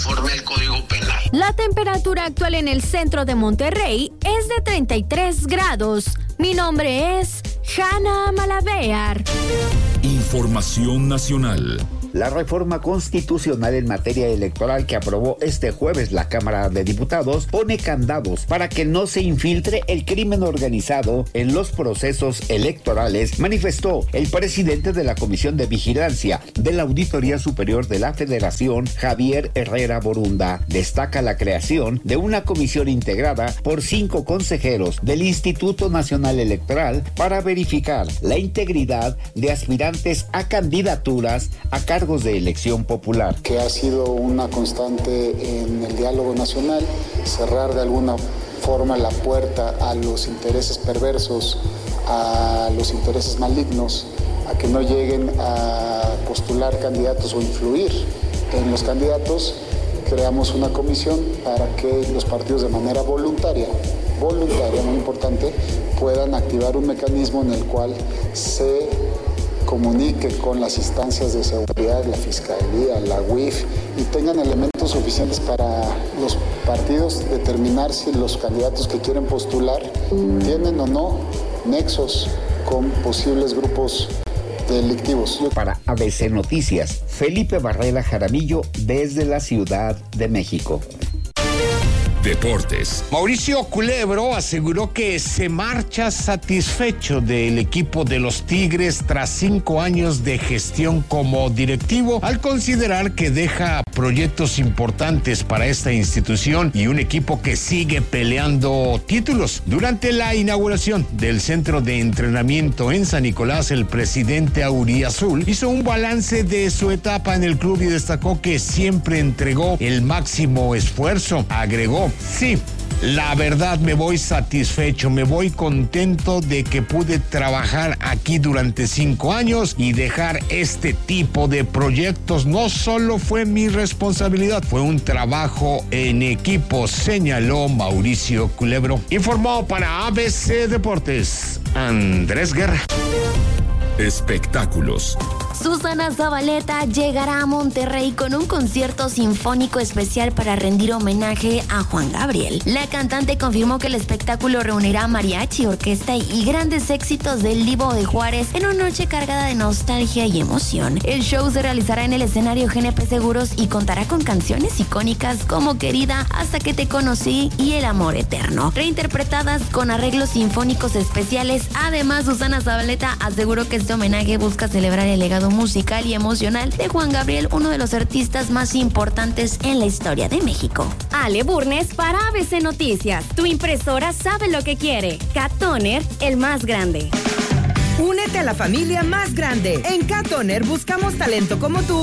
conforme al Código Penal. La temperatura actual en el centro de Monterrey es de 33 grados. Mi nombre es Hanna Malavear. Información nacional. La reforma constitucional en materia electoral que aprobó este jueves la Cámara de Diputados pone candados para que no se infiltre el crimen organizado en los procesos electorales, manifestó el presidente de la Comisión de Vigilancia de la Auditoría Superior de la Federación, Javier Herrera Borunda. Destaca la creación de una comisión integrada por 5 consejeros del Instituto Nacional Electoral para verificar la integridad de aspirantes a candidaturas a cargos de elección popular. Que ha sido una constante en el diálogo nacional, cerrar de alguna forma la puerta a los intereses perversos, a los intereses malignos, a que no lleguen a postular candidatos o influir en los candidatos. Creamos una comisión para que los partidos de manera voluntaria, muy importante, puedan activar un mecanismo en el cual se comunique con las instancias de seguridad, la Fiscalía, la UIF, y tengan elementos suficientes para los partidos determinar si los candidatos que quieren postular tienen o no nexos con posibles grupos delictivos. Para ABC Noticias, Felipe Barrera Jaramillo desde la Ciudad de México. Deportes. Mauricio Culebro aseguró que se marcha satisfecho del equipo de los Tigres tras 5 años de gestión como directivo, al considerar que deja proyectos importantes para esta institución y un equipo que sigue peleando títulos. Durante la inauguración del centro de entrenamiento en San Nicolás, el presidente auriazul hizo un balance de su etapa en el club y destacó que siempre entregó el máximo esfuerzo. Agregó: sí, la verdad me voy satisfecho, me voy contento de que pude trabajar aquí durante 5 años y dejar este tipo de proyectos. No solo fue mi responsabilidad, fue un trabajo en equipo, señaló Mauricio Culebro. Informó para ABC Deportes, Andrés Guerra. Espectáculos. Susana Zabaleta llegará a Monterrey con un concierto sinfónico especial para rendir homenaje a Juan Gabriel. La cantante confirmó que el espectáculo reunirá mariachi, orquesta y grandes éxitos del Divo de Juárez en una noche cargada de nostalgia y emoción. El show se realizará en el escenario GNP Seguros y contará con canciones icónicas como Querida, Hasta que te conocí y El amor eterno, reinterpretadas con arreglos sinfónicos especiales. Además, Susana Zabaleta aseguró que este homenaje busca celebrar el legado musical y emocional de Juan Gabriel, uno de los artistas más importantes en la historia de México. Ale Burnes para ABC Noticias. Tu impresora sabe lo que quiere. Cat Toner, el más grande. Únete a la familia más grande. En Cat Toner buscamos talento como tú